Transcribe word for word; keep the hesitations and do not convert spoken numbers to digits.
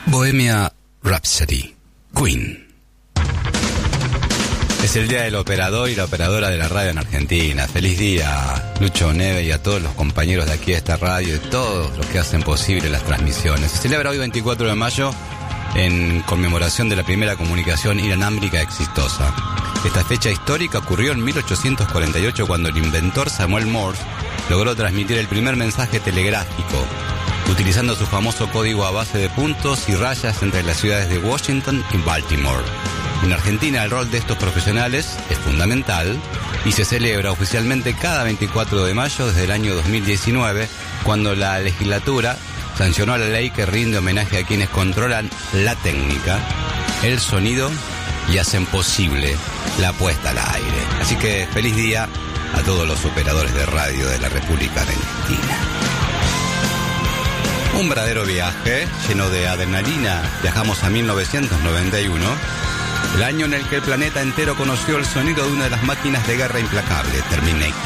Bohemia Rhapsody, Queen. Es el día del operador y la operadora de la radio en Argentina. Feliz día, Lucho Neve, y a todos los compañeros de aquí de esta radio y todos los que hacen posible las transmisiones. Se celebra hoy veinticuatro de mayo en conmemoración de la primera comunicación inalámbrica exitosa. Esta fecha histórica ocurrió en mil ochocientos cuarenta y ocho, cuando el inventor Samuel Morse logró transmitir el primer mensaje telegráfico, utilizando su famoso código a base de puntos y rayas entre las ciudades de Washington y Baltimore. En Argentina el rol de estos profesionales es fundamental y se celebra oficialmente cada veinticuatro de mayo desde el año dos mil diecinueve, cuando la legislatura sancionó la ley que rinde homenaje a quienes controlan la técnica, el sonido y hacen posible la puesta al aire. Así que feliz día a todos los operadores de radio de la República Argentina. Un verdadero viaje lleno de adrenalina. Viajamos a mil novecientos noventa y uno, el año en el que el planeta entero conoció el sonido de una de las máquinas de guerra implacable, Terminator.